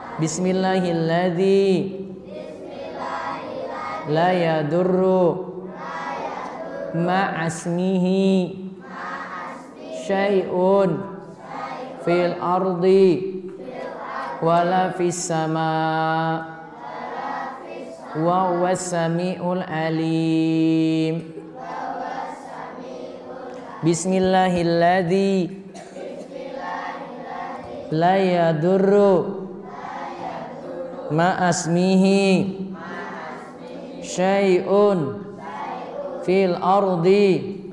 Bismillahilladzi la yadurru ma'asmihi syai'un fil ardi wala fis sama' wa huwas sami'ul alim. Bismillahilladzi la yadurru ma'asmihi syai'un fil ardi